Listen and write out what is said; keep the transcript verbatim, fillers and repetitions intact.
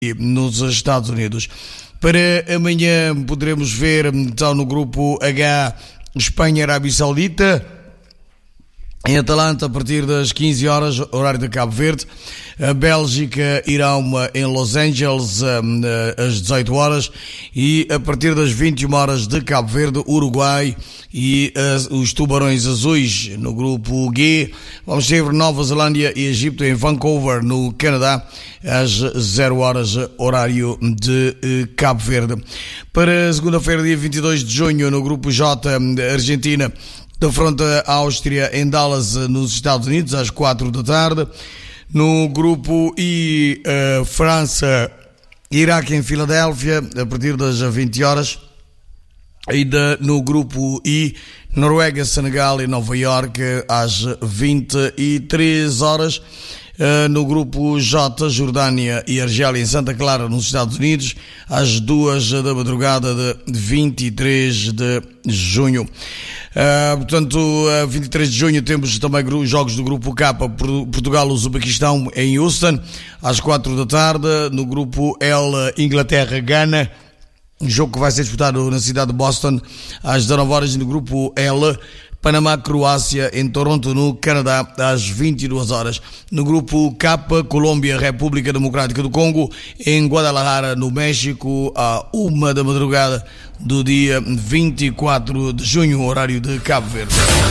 nos Estados Unidos. Para amanhã poderemos ver então no grupo H Espanha e Arábia Saudita em Atalanta a partir das quinze horas, horário de Cabo Verde. A Bélgica irá uma em Los Angeles às dezoito horas e a partir das vinte e uma horas de Cabo Verde, Uruguai e uh, os Tubarões Azuis no grupo G. Vamos ter Nova Zelândia e Egito em Vancouver, no Canadá, às zero horas, horário de uh, Cabo Verde. Para segunda-feira, dia vinte e dois de junho, no grupo J, Argentina defronta a Áustria em Dallas, nos Estados Unidos, às quatro da tarde. No grupo I, uh, França, Iraque em Filadélfia, a partir das vinte horas. Ainda no grupo I, Noruega, Senegal e Nova Iorque, às vinte e três horas. Uh, no grupo J, Jordânia e Argélia em Santa Clara, nos Estados Unidos, às duas da madrugada de vinte e três de junho. Uh, portanto, a vinte e três de junho temos também jogos do grupo K, Portugal, Uzbequistão em Houston, às quatro da tarde. No grupo L, Inglaterra, Gana, jogo que vai ser disputado na cidade de Boston, às dezanove horas. No grupo L, Panamá, Croácia em Toronto, no Canadá, às vinte e duas horas. No grupo K, Colômbia, República Democrática do Congo, em Guadalajara, no México, à uma da madrugada do dia vinte e quatro de junho, horário de Cabo Verde.